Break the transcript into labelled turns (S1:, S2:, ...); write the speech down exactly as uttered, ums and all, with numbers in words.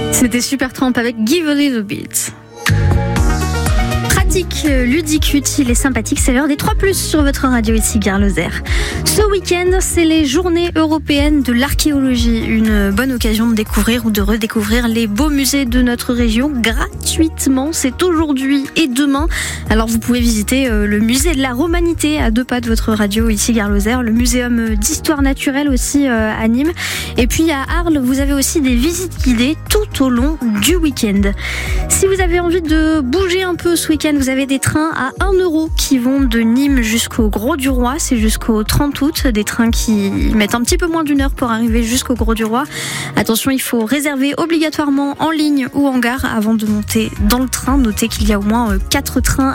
S1: C'était Supertramp avec Give a Little Bit. Pratique, ludique, utile et sympathique, c'est l'heure des trois plus sur votre radio ici Gare Lozère. Ce week-end, c'est les journées européennes de l'archéologie. Une bonne occasion de découvrir ou de redécouvrir les beaux musées de notre région gratuitement. C'est aujourd'hui et demain. Alors vous pouvez visiter le musée de la Romanité à deux pas de votre radio ici Gare Lozère, le muséum d'histoire naturelle aussi à Nîmes. Et puis à Arles, vous avez aussi des visites guidées tout au long du week-end. Si vous avez envie de bouger un peu ce week-end, vous avez des trains à un euro qui vont de Nîmes jusqu'au Grau-du-Roi. C'est jusqu'au trente août. Des trains qui mettent un petit peu moins d'une heure pour arriver jusqu'au Grau-du-Roi. Attention, il faut réserver obligatoirement en ligne ou en gare avant de monter dans le train. Notez qu'il y a au moins quatre trains